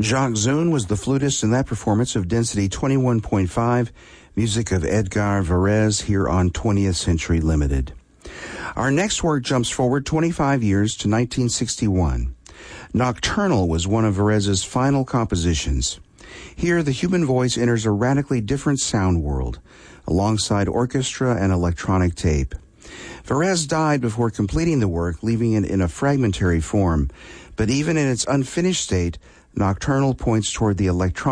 Jacques Zune was the flutist in that performance of Density 21.5, music of Edgar Varese here on 20th Century Limited. Our next work jumps forward 25 years to 1961. Nocturnal was one of Varese's final compositions. Here, the human voice enters a radically different sound world, alongside orchestra and electronic tape. Varese died before completing the work, leaving it in a fragmentary form, but even in its unfinished state, Nocturnal points toward the electronic